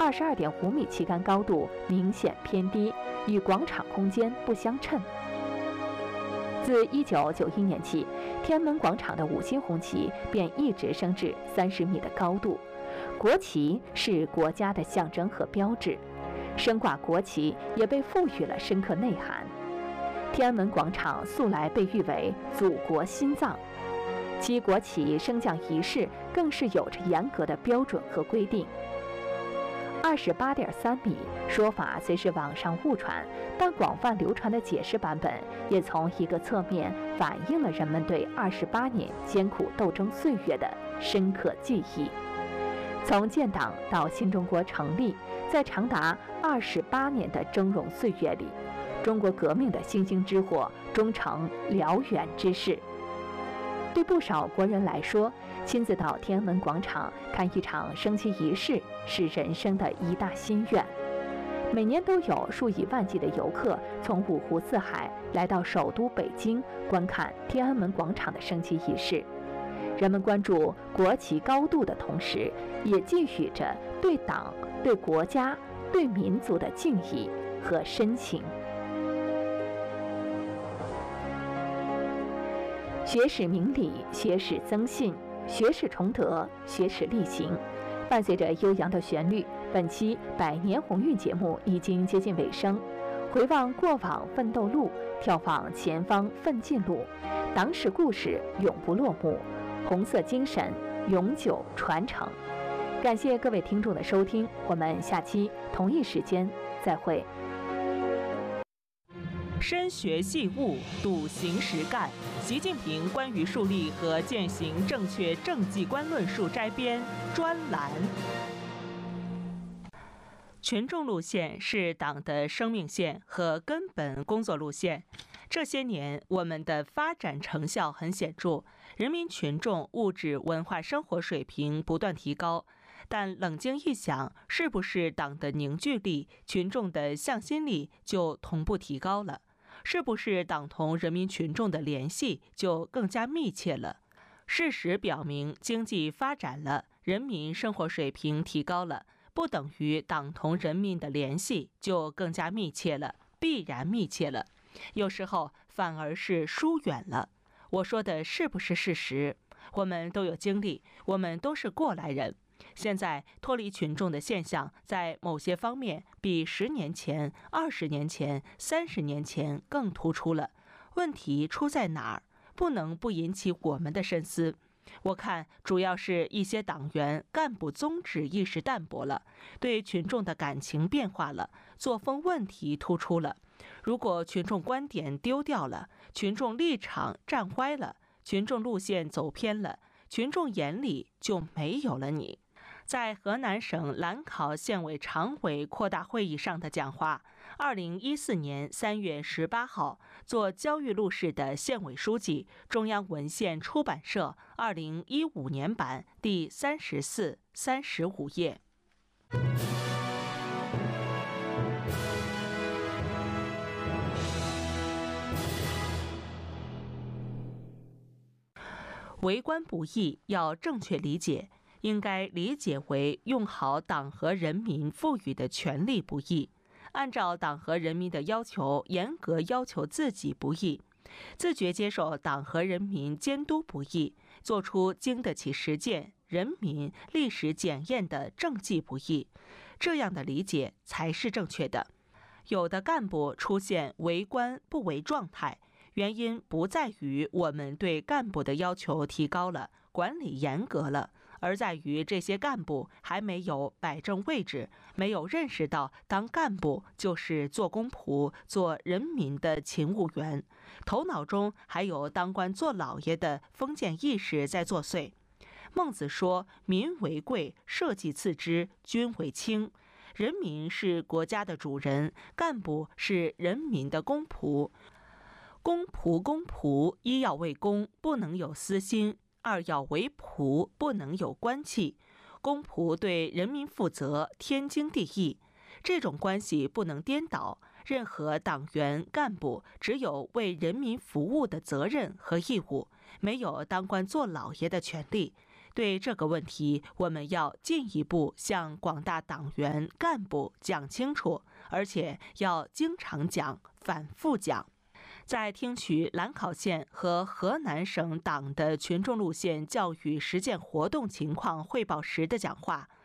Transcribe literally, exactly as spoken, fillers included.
二十二点五米旗杆高度明显偏低，与广场空间不相称。自一九九一年起，天安门广场的五星红旗便一直升至三十米的高度。国旗是国家的象征和标志，升挂国旗也被赋予了深刻内涵。天安门广场素来被誉为祖国心脏，其国旗升降仪式更是有着严格的标准和规定。二十八点三米说法虽是网上误传，但广泛流传的解释版本也从一个侧面反映了人们对二十八年艰苦斗争岁月的深刻记忆。从建党到新中国成立，在长达二十八年的峥嵘岁月里，中国革命的星星之火终成燎原之势。对不少国人来说，亲自到天安门广场看一场升旗仪式是人生的一大心愿。每年都有数以万计的游客从五湖四海来到首都北京观看天安门广场的升旗仪式。人们关注国旗高度的同时，也寄予着对党、对国家、对民族的敬意和深情。学史明理，学史增信，学史崇德，学史力行。伴随着悠扬的旋律，本期百年鸿运节目已经接近尾声。回望过往奋斗路，眺望前方奋进路，党史故事永不落幕，红色精神永久传承。感谢各位听众的收听，我们下期同一时间再会。 深学细悟，笃行实干。习近平关于树立和践行正确政绩观论述摘编专栏。群众路线是党的生命线和根本工作路线。这些年，我们的发展成效很显著，人民群众物质文化生活水平不断提高。但冷静一想，是不是党的凝聚力、群众的向心力就同步提高了？是不是党同人民群众的联系就更加密切了？事实表明，经济发展了，人民生活水平提高了，不等于党同人民的联系就更加密切了，必然密切了。有时候反而是疏远了。我说的是不是事实？我们都有经历，我们都是过来人。现在脱离群众的现象，在某些方面比十年前、二十年前、三十年前更突出了。问题出在哪儿？不能不引起我们的深思。我看主要是一些党员干部宗旨意识淡薄了，对群众的感情变化了，作风问题突出了。如果群众观点丢掉了，群众立场站歪了，群众路线走偏了，群众眼里就没有了你。在河南省兰考县委常委扩大会议上的讲话，二零一四年三月十八号，做焦裕禄市的县委书记，中央文献出版社二零一五年版第三十四、三十五页。为官不易，要正确理解。应该理解为用好党和人民赋予的权利不易，按照党和人民的要求严格要求自己不易，自觉接受党和人民监督不易，做出经得起实践、人民历史检验的政绩不易。这样的理解才是正确的。有的干部出现为官不为状态，原因不在于我们对干部的要求提高了，管理严格了，而在于这些干部还没有摆正位置，没有认识到当干部就是做公仆、做人民的勤务员，头脑中还有当官做老爷的封建意识在作祟。孟子说：“民为贵，社稷次之，君为轻。”人民是国家的主人，干部是人民的公仆。公仆公仆，一要为公，不能有私心；二要为仆，不能有官气。公仆对人民负责，天经地义。这种关系不能颠倒。任何党员干部只有为人民服务的责任和义务，没有当官做老爷的权利。 对这个问题，我们要进一步向广大党员干部讲清楚，而且要经常讲、反复讲。在听取兰考县和河南省党的群众路线教育实践活动情况汇报时的讲话，